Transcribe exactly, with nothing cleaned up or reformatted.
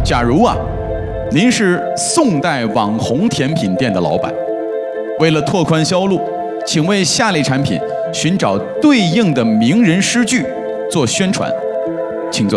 假如啊，您是宋代网红甜品店的老板，为了拓宽销路，请为下列产品寻找对应的名人诗句做宣传。